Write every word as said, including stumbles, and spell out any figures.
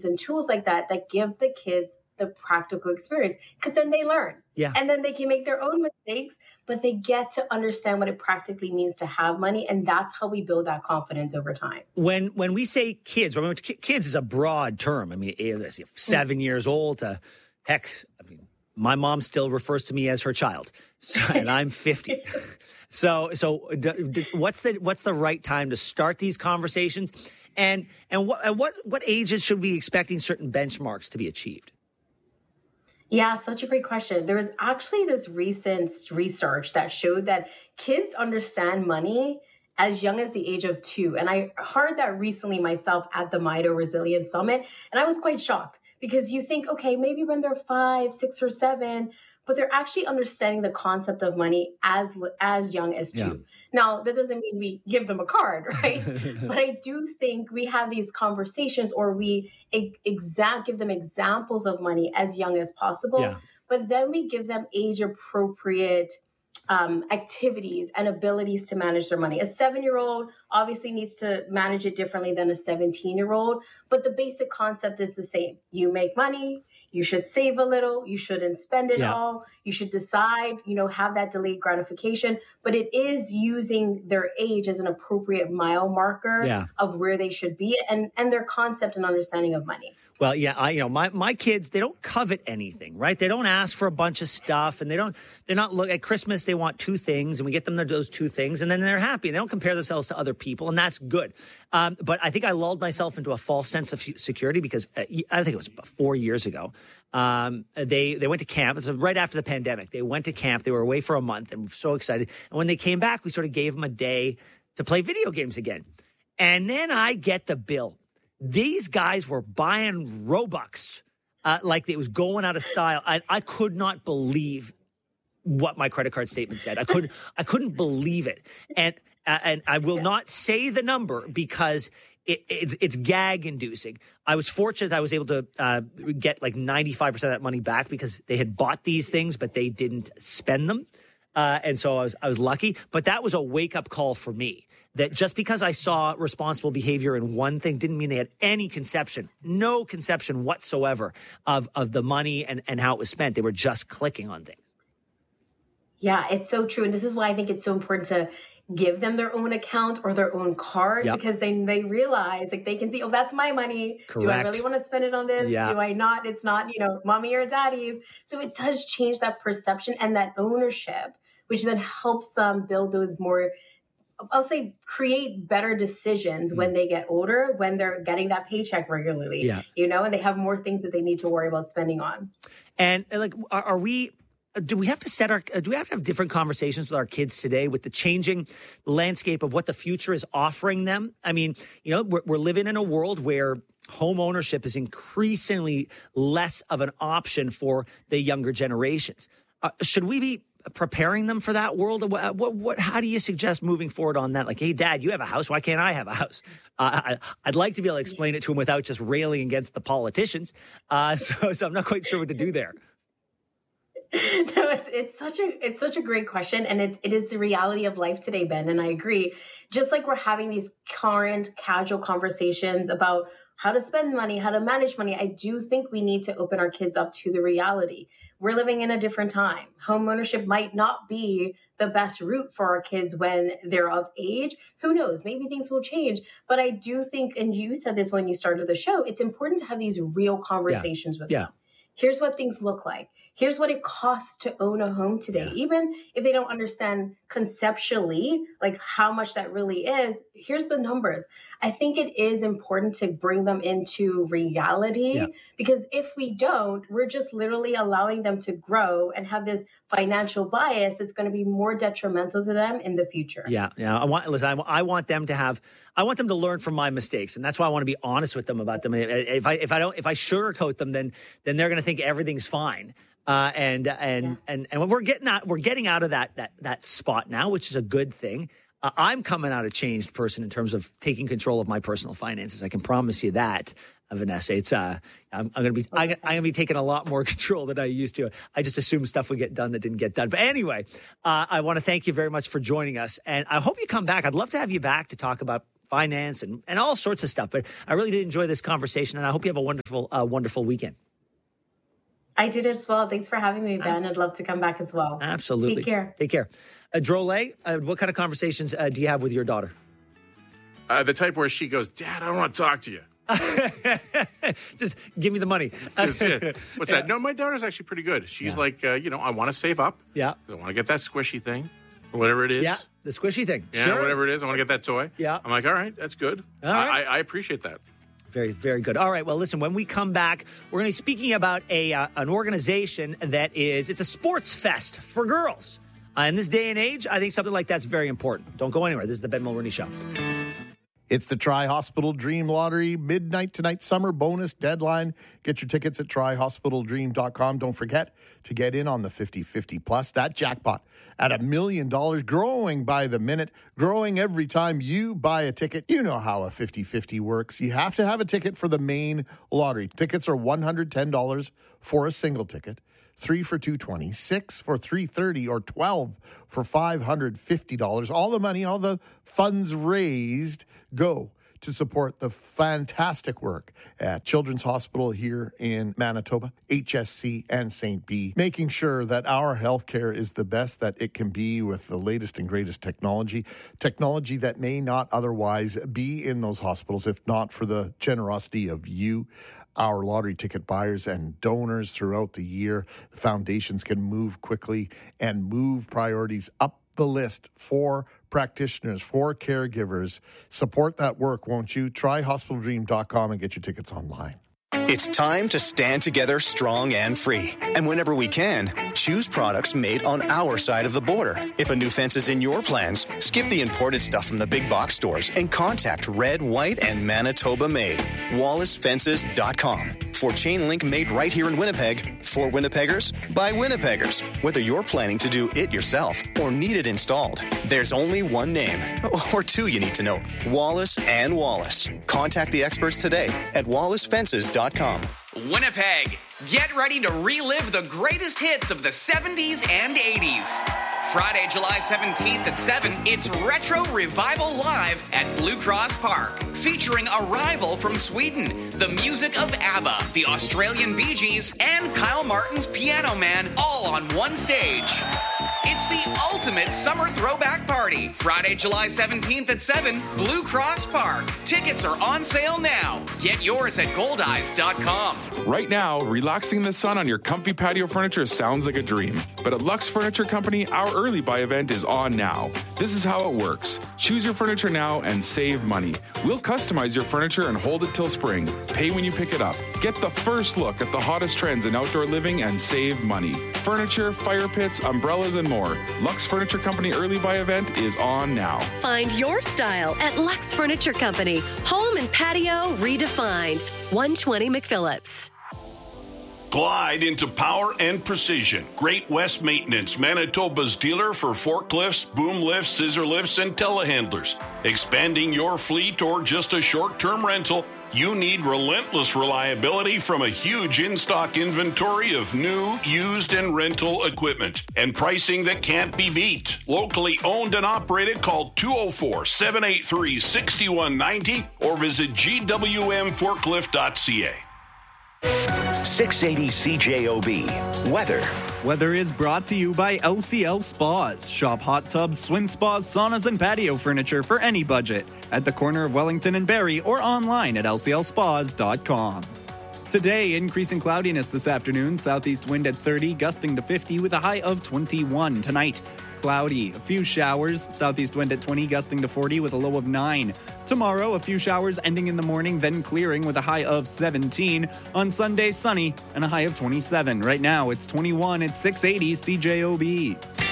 resources and tools like that that give the kids the practical experience, because then they learn. Yeah. And then they can make their own mistakes, but they get to understand what it practically means to have money. And that's how we build that confidence over time. When when we say kids, remember, kids is a broad term. I mean, seven mm-hmm. years old to, heck, I mean, my mom still refers to me as her child, so, and I'm fifty. so so d- d- what's the what's the right time to start these conversations? And and what at what what ages should we be expecting certain benchmarks to be achieved? Yeah, such a great question. There was actually this recent research that showed that kids understand money as young as the age of two. And I heard that recently myself at the Mito Resilience Summit. And I was quite shocked, because you think, okay, maybe when they're five, six or seven, but they're actually understanding the concept of money as as young as two. Yeah. Now, that doesn't mean we give them a card, right? But I do think we have these conversations, or we exa- give them examples of money as young as possible. Yeah. But then we give them age-appropriate um, activities and abilities to manage their money. A seven-year-old obviously needs to manage it differently than a seventeen-year-old, but the basic concept is the same. You make money. You should save a little. You shouldn't spend it yeah. all. You should decide, you know, have that delayed gratification. But it is using their age as an appropriate mile marker yeah. of where they should be, and, and their concept and understanding of money. Well, yeah, I, you know, my, my kids, they don't covet anything, right? They don't ask for a bunch of stuff, and they don't, they're not look at Christmas. They want two things, and we get them those two things, and then they're happy. They don't compare themselves to other people, and that's good. Um, but I think I lulled myself into a false sense of security, because uh, I think it was about four years ago. Um, they, they went to camp. It was right after the pandemic. They went to camp. They were away for a month and were so excited. And when they came back, we sort of gave them a day to play video games again. And then I get the bill. These guys were buying Robux uh, like it was going out of style. I, I could not believe what my credit card statement said. I couldn't, I couldn't believe it. And, uh, and I will not say the number, because It, it's, it's gag inducing. I was fortunate that I was able to uh, get like ninety-five percent of that money back, because they had bought these things, but they didn't spend them. Uh, and so I was, I was lucky. But that was a wake up call for me, that just because I saw responsible behavior in one thing didn't mean they had any conception, no conception whatsoever of, of the money and, and how it was spent. They were just clicking on things. Yeah, it's so true. And this is why I think it's so important to give them their own account or their own card, yep. because they they realize, like, they can see, oh, that's my money. Correct. Do I really want to spend it on this? Yeah. Do I not? It's not, you know, mommy or daddy's. So it does change that perception and that ownership, which then helps them build those more, I'll say, create better decisions mm. when they get older, when they're getting that paycheck regularly, yeah. you know, and they have more things that they need to worry about spending on. And like, are, are we... Do we have to set our, do we have to have different conversations with our kids today with the changing landscape of what the future is offering them? I mean, you know, we're, we're living in a world where home ownership is increasingly less of an option for the younger generations. Uh, should we be preparing them for that world? What, what, what, how do you suggest moving forward on that? Like, hey, Dad, you have a house. Why can't I have a house? Uh, I, I'd like to be able to explain it to him without just railing against the politicians. Uh, so, so I'm not quite sure what to do there. No, it's it's such a it's such a great question, and it it is the reality of life today, Ben. And I agree. Just like we're having these current casual conversations about how to spend money, how to manage money, I do think we need to open our kids up to the reality. We're living in a different time. Home ownership might not be the best route for our kids when they're of age. Who knows? Maybe things will change. But I do think, and you said this when you started the show, it's important to have these real conversations yeah. with yeah. them. Here's what things look like. Here's what it costs to own a home today. Yeah. Even if they don't understand conceptually, like how much that really is, here's the numbers. I think it is important to bring them into reality, yeah. because if we don't, we're just literally allowing them to grow and have this financial bias that's going to be more detrimental to them in the future. Yeah, yeah. I want listen. I, I want them to have. I want them to learn from my mistakes, and that's why I want to be honest with them about them. If I if I don't if I sugarcoat them, then then they're going to think everything's fine. Uh, and and, yeah. and and we're getting out we're getting out of that that that spot now, which is a good thing. Uh, I'm coming out a changed person in terms of taking control of my personal finances. I can promise you that, uh, Vanessa. It's uh, I'm, I'm gonna be I'm, I'm gonna be taking a lot more control than I used to. I just assumed stuff would get done that didn't get done. But anyway, uh, I want to thank you very much for joining us, and I hope you come back. I'd love to have you back to talk about finance and, and all sorts of stuff. But I really did enjoy this conversation, and I hope you have a wonderful, uh, wonderful weekend. I did as well. Thanks for having me, Ben. I'd love to come back as well. Absolutely. Take care. Take care. Uh, Drole, uh, what kind of conversations uh, do you have with your daughter? Uh, the type where she goes, Dad, I don't want to talk to you. Just give me the money. What's that? No, my daughter's actually pretty good. She's Yeah. like, uh, you know, I want to save up. Yeah. I want to get that squishy thing, or whatever it is. Yeah, the squishy thing. Yeah, Sure. whatever it is. I want to get that toy. Yeah. I'm like, all right, that's good. All right. I, I appreciate that. Very, very good. All right. Well, listen, when we come back, we're going to be speaking about a uh, an organization that is, it's a sports fest for girls. Uh, in this day and age, I think something like that's very important. Don't go anywhere. This is the Ben Mulroney Show. It's the Tri-Hospital Dream Lottery Midnight Tonight Summer Bonus Deadline. Get your tickets at tri hospital dream dot com. Don't forget to get in on the fifty fifty plus. That jackpot at a million dollars, growing by the minute, growing every time you buy a ticket. You know how a fifty fifty works. You have to have a ticket for the main lottery. Tickets are one hundred ten dollars for a single ticket, three for two hundred twenty dollars, six for three hundred thirty dollars, or twelve for five hundred fifty dollars. All the money, all the funds raised go to support the fantastic work at Children's Hospital here in Manitoba, H S C, and Saint B, making sure that our healthcare is the best that it can be with the latest and greatest technology, technology that may not otherwise be in those hospitals if not for the generosity of you, our lottery ticket buyers and donors throughout the year. The foundations can move quickly and move priorities up the list for practitioners, for caregivers. Support that work, won't you? Try hospital dream dot com and get your tickets online. It's time to stand together strong and free. And whenever we can, choose products made on our side of the border. If a new fence is in your plans, skip the imported stuff from the big box stores and contact Red, White, and Manitoba Made. Wallace Fences dot com. For chain link made right here in Winnipeg, for Winnipeggers, by Winnipeggers. Whether you're planning to do it yourself or need it installed, there's only one name, or two you need to know, Wallace and Wallace. Contact the experts today at wallace fences dot com. Winnipeg, get ready to relive the greatest hits of the seventies and eighties. Friday, July seventeenth at seven, it's Retro Revival Live at Blue Cross Park, featuring Arrival from Sweden, the music of ABBA, the Australian Bee Gees, and Kyle Martin's Piano Man, all on one stage. It's the ultimate summer throwback party. Friday, July seventeenth at seven, Blue Cross Park. Tickets are on sale now. Get yours at gold eyes dot com. Right now, relaxing in the sun on your comfy patio furniture sounds like a dream. But at Lux Furniture Company, our early buy event is on now. This is how it works. Choose your furniture now and save money. We'll customize your furniture and hold it till spring. Pay when you pick it up. Get the first look at the hottest trends in outdoor living and save money. Furniture, fire pits, umbrellas, and more. Lux Furniture Company early buy event is on now. Find your style at Lux Furniture Company. Home and patio redefined. one twenty McPhillips. Glide into power and precision. Great West Maintenance, Manitoba's dealer for forklifts, boom lifts, scissor lifts, and telehandlers. Expanding your fleet or just a short-term rental, you need relentless reliability from a huge in-stock inventory of new, used, and rental equipment. And pricing that can't be beat. Locally owned and operated, call two oh four, seven eight three, six one nine oh or visit g w m forklift dot c a. six eighty C J O B. Weather. Weather is brought to you by L C L Spas. Shop hot tubs, swim spas, saunas, and patio furniture for any budget at the corner of Wellington and Barrie or online at l c l spas dot com. Today, increasing cloudiness this afternoon. Southeast wind at thirty, gusting to fifty with a high of twenty-one. Tonight, cloudy, a few showers. Southeast wind at twenty, gusting to forty with a low of nine. Tomorrow, a few showers ending in the morning, then clearing with a high of seventeen. On Sunday, sunny and a high of twenty-seven. Right now, it's twenty-one at six eighty C J O B.